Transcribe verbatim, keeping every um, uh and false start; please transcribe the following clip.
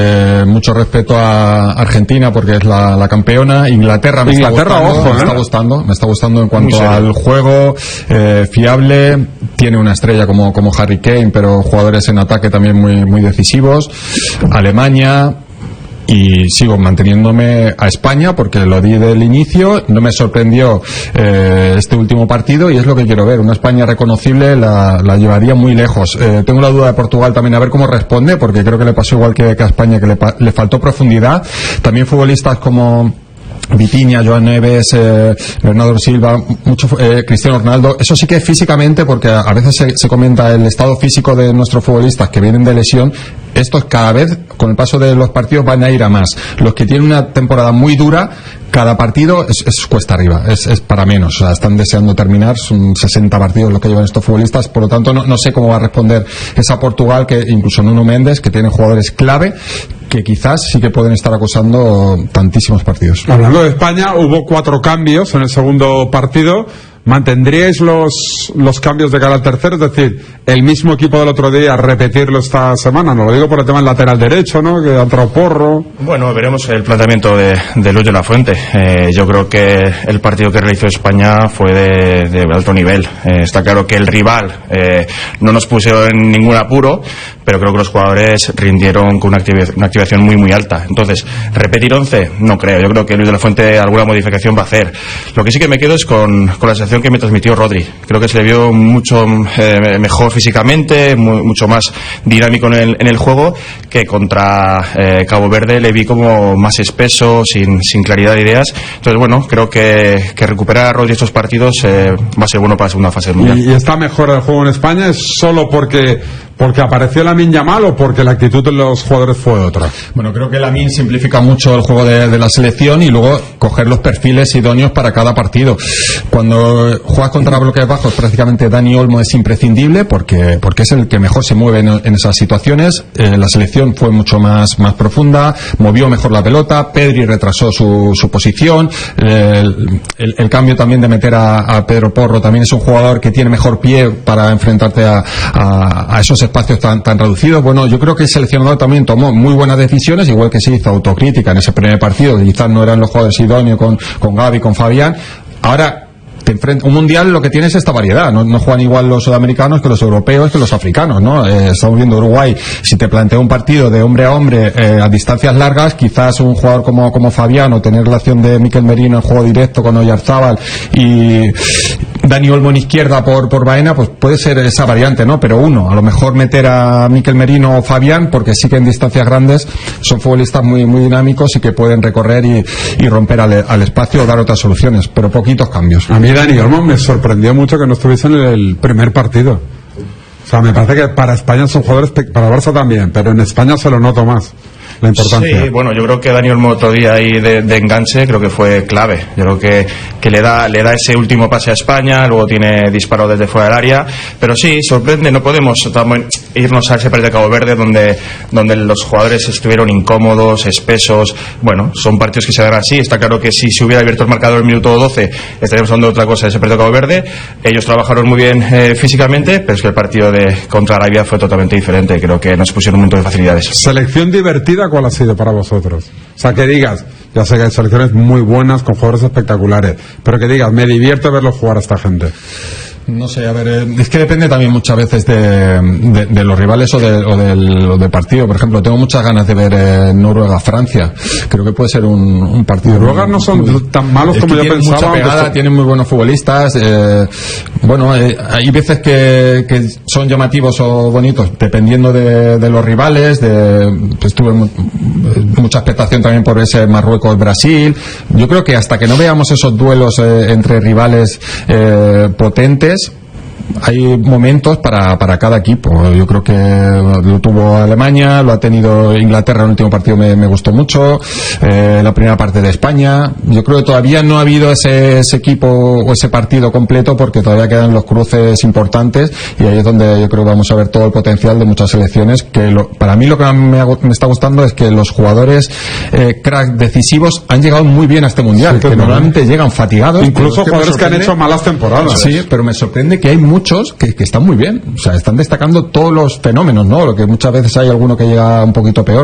Eh, mucho respeto a Argentina porque es la, la campeona. Inglaterra me Inglaterra, está gustando, ojo, ¿eh? me está gustando, me está gustando en cuanto al juego, eh, fiable, tiene una estrella como, como Harry Kane, pero jugadores en ataque también muy, muy decisivos. Alemania. Y sigo manteniéndome a España porque lo di del inicio, no me sorprendió eh, este último partido y es lo que quiero ver, una España reconocible la, la llevaría muy lejos. Eh, tengo la duda de Portugal también, a ver cómo responde, porque creo que le pasó igual que, que a España, que le, le faltó profundidad. También futbolistas como Vitinha, Joan Neves, eh, Bernardo Silva, mucho, eh, Cristiano Ronaldo, eso sí que es físicamente, porque a, a veces se, se comenta el estado físico de nuestros futbolistas que vienen de lesión. Estos cada vez, con el paso de los partidos, van a ir a más. Los que tienen una temporada muy dura, cada partido es, es cuesta arriba, es, es para menos, o sea, están deseando terminar, son sesenta partidos los que llevan estos futbolistas, por lo tanto no, no sé cómo va a responder esa Portugal, que incluso Nuno Méndez, que tiene jugadores clave, que quizás sí que pueden estar acosando tantísimos partidos. Hablando de España, hubo cuatro cambios en el segundo partido. ¿Mantendríais los, los cambios de cara al tercero? Es decir, el mismo equipo del otro día, repetirlo esta semana. No lo digo por el tema del lateral derecho, ¿no? Que ha entrado Porro. Bueno, veremos el planteamiento de, de Luis de la Fuente. Eh, yo creo que el partido que realizó España fue de, de alto nivel. Eh, está claro que el rival eh, no nos puso en ningún apuro, pero creo que los jugadores rindieron con una, activ- una activación muy muy alta. Entonces, ¿repetir once? No creo. Yo creo que Luis de la Fuente alguna modificación va a hacer. Lo que sí que me quedo es con, con la sensación que me transmitió Rodri. Creo que se le vio mucho eh, mejor físicamente, muy, mucho más dinámico en el, en el juego, que contra eh, Cabo Verde le vi como más espeso, sin, sin claridad de ideas. Entonces, bueno, creo que, que recuperar a Rodri estos partidos eh, va a ser bueno para la segunda fase del Mundial. ¿Y, y está mejor el juego en España? ¿Es solo porque porque apareció Lamine Yamal o porque la actitud de los jugadores fue otra? Bueno, creo que Lamine simplifica mucho el juego de, de la selección y luego coger los perfiles idóneos para cada partido. Cuando juegas contra bloques bajos, prácticamente Dani Olmo es imprescindible porque porque es el que mejor se mueve en, en esas situaciones. Eh, la selección fue mucho más más profunda, movió mejor la pelota, Pedri retrasó su, su posición. Eh, el, el, el cambio también de meter a, a Pedro Porro, también es un jugador que tiene mejor pie para enfrentarte a, a, a esos espacios tan, tan reducidos. Bueno, yo creo que el seleccionador también tomó muy buenas decisiones, igual que se hizo autocrítica en ese primer partido, que quizás no eran los jugadores idóneos con, con Gavi, con Fabián. Ahora te enfrenta, un mundial lo que tiene es esta variedad, no, no juegan igual los sudamericanos que los europeos que los africanos, ¿no? Eh, estamos viendo Uruguay, si te plantea un partido de hombre a hombre eh, a distancias largas, quizás un jugador como, como Fabián, o tener la acción de Mikel Merino en juego directo con Oyarzábal y Dani Olmo en izquierda por, por Baena, pues puede ser esa variante, ¿no? Pero uno, a lo mejor meter a Mikel Merino o Fabián, porque sí que en distancias grandes son futbolistas muy, muy dinámicos y que pueden recorrer y, y romper al, al espacio o dar otras soluciones, pero poquitos cambios. A mí Dani Olmo me sorprendió mucho que no estuviese en el primer partido. O sea, me parece que para España son jugadores, para Barça también, pero en España se lo noto más la importancia. Sí, bueno, yo creo que Dani Olmo otro día ahí de, de enganche creo que fue clave. Yo creo que, que le da le da ese último pase a España, luego tiene disparo desde fuera del área, pero sí, sorprende, no podemos irnos a ese partido de Cabo Verde donde, donde los jugadores estuvieron incómodos, espesos. Bueno, son partidos que se dan así. Está claro que si se hubiera abierto el marcador en el minuto doce estaríamos hablando de otra cosa de ese partido de Cabo Verde. Ellos trabajaron muy bien eh, físicamente, pero es que el partido de contra Arabia fue totalmente diferente. Creo que nos pusieron un montón de facilidades. Selección divertida, ¿cuál ha sido para vosotros? O sea, que digas, ya sé que hay selecciones muy buenas con jugadores espectaculares, pero que digas, me divierte verlos jugar a esta gente. No sé, a ver, es que depende también muchas veces de, de, de los rivales o, de, o, del, o del partido. Por ejemplo, tengo muchas ganas de ver eh, Noruega-Francia. Creo que puede ser un, un partido. Noruega no son muy, tan malos como yo pensaba. Mucha pegada, que... tienen muy buenos futbolistas. Eh, bueno, eh, hay veces que, que son llamativos o bonitos, dependiendo de, de los rivales. De, pues tuve mu- mucha expectación también por ese Marruecos-Brasil. Yo creo que hasta que no veamos esos duelos eh, entre rivales eh, potentes, hay momentos para, para cada equipo. Yo creo que lo tuvo Alemania, lo ha tenido Inglaterra en el último partido, me, me gustó mucho, eh, la primera parte de España. Yo creo que todavía no ha habido ese, ese equipo o ese partido completo, porque todavía quedan los cruces importantes, y ahí es donde yo creo que vamos a ver todo el potencial de muchas selecciones. Que lo, para mí lo que me, ha, me está gustando es que los jugadores eh, crack decisivos han llegado muy bien a este mundial, sí, que normalmente llegan fatigados, incluso jugadores que han hecho malas temporadas. Sí, pero me sorprende que hay muchos que, que están muy bien, o sea, están destacando todos los fenómenos, ¿no? Lo que muchas veces hay alguno que llega un poquito peor.